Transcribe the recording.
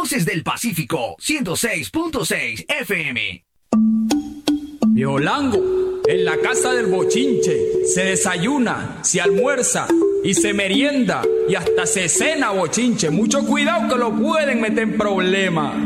Voces del Pacífico, 106.6 FM. Violango, en la casa del bochinche, se desayuna, se almuerza y se merienda y hasta se cena bochinche. Mucho cuidado que lo pueden meter en problemas.